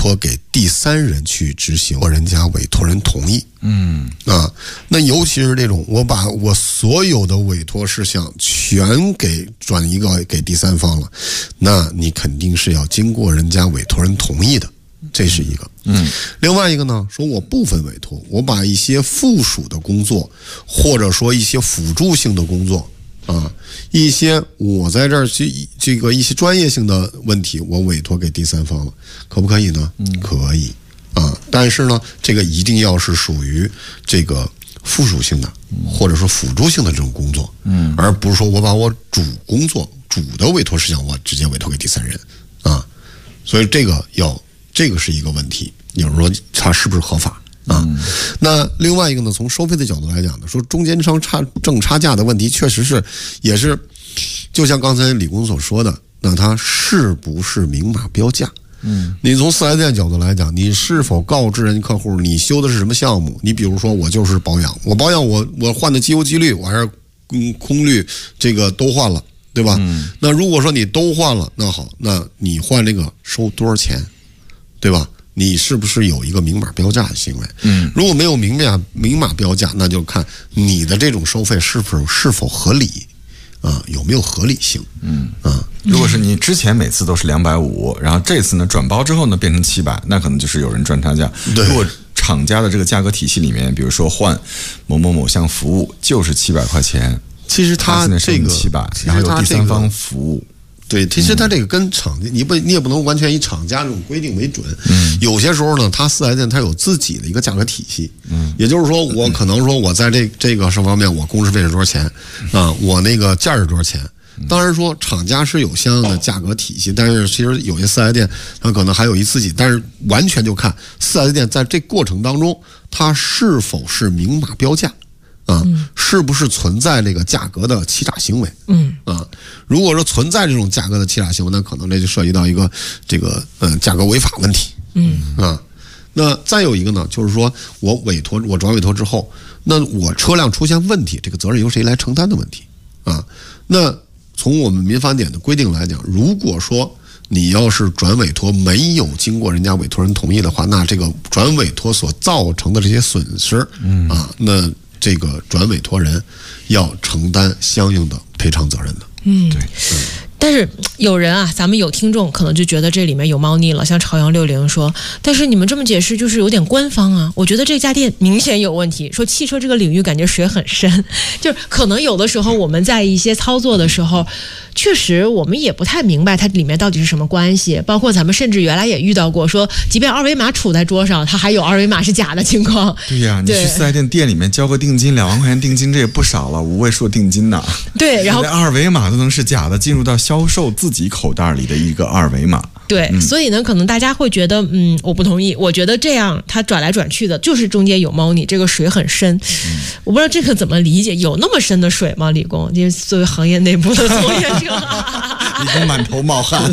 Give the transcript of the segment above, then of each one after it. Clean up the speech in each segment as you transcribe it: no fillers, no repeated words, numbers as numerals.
托给第三人去执行，人家委托人同意。那尤其是这种我把我所有的委托事项全转移给第三方了，那你肯定是要经过人家委托人同意的，这是一个。另外一个呢，说我部分委托，我把一些附属的工作，或者说一些辅助性的工作一些我在这儿一些专业性的问题，我委托给第三方了，可不可以呢？可以但是呢，这个一定要是属于这个附属性的，或者说辅助性的这种工作，而不是说我把我主的委托事项我直接委托给第三人所以这个是一个问题，有人说它是不是合法那另外一个呢，从收费的角度来讲呢，说中间商挣差价的问题，确实也是就像刚才李工所说的，那它是不是明码标价？你从4S店角度来讲，你是否告知人家客户你修的是什么项目？你比如说我就是保养，我换的机油机滤，我还是空滤这个都换了，对吧？那如果说你都换了，那好，那你换这个收多少钱，对吧？你是不是有一个明码标价的行为？如果没有明码标价，那就看你的这种收费是否合理有没有合理性？ 如果是你之前每次都是250，然后这次呢转包之后呢变成700，那可能就是有人赚差价。如果厂家的这个价格体系里面，比如说换某某某项服务就是700块钱， 其实它这个 700，然后有第三方服务。 对，其实它这个跟厂家，你也不能完全以厂家这种规定为准。有些时候呢，它4S店它有自己的一个价格体系。也就是说，我可能说我在这个方面，我工时费是多少钱我那个件是多少钱。当然说厂家是有相应的价格体系，但是其实有些4S店它可能还有自己，但是完全就看4S店在这过程当中，它是否是明码标价。是不是存在这个价格的欺诈行为？如果说存在这种价格的欺诈行为，那可能这就涉及到一个这个价格违法问题。那再有一个呢，就是说我转委托之后，那我车辆出现问题，这个责任由谁来承担的问题那从我们民法典的规定来讲，如果说你要是转委托没有经过人家委托人同意的话，那这个转委托所造成的这些损失那这个转委托人要承担相应的赔偿责任的。对。 但是有人咱们有听众可能就觉得这里面有猫腻了，像朝阳60说，但是你们这么解释就是有点官方我觉得这家店明显有问题，说汽车这个领域感觉水很深，就是可能有的时候我们在一些操作的时候，确实我们也不太明白它里面到底是什么关系，包括咱们甚至原来也遇到过说，即便二维码杵在桌上，它还有二维码是假的情况。 对呀，你去4S店里面交个定金2万块钱定金，这也不少了，5位数定金呢。对，然后二维码都能是假的，进入到销售自己口袋里的一个二维码。 对，所以呢，可能大家会觉得，我不同意。我觉得这样它转来转去的，就是中间有猫腻，这个水很深。我不知道这个怎么理解，有那么深的水吗？李工，因为作为行业内部的从业者， 李工满头冒汗。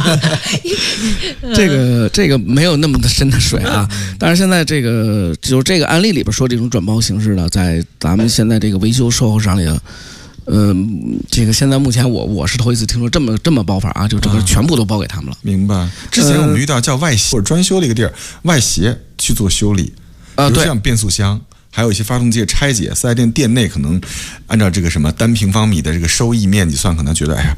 这个没有那么的深的水但是现在这个案例里边说这种转包形式的，在咱们现在这个维修售后上里。这个现在目前我是头一次听说这么包法就这个全部都包给他们了。 明白。之前我们遇到叫外协或者专修的一个地儿，外协去做修理，比如像变速箱，还有一些发动机拆解，4S店店内可能按照这个什么单平方米的这个收益面积算，可能觉得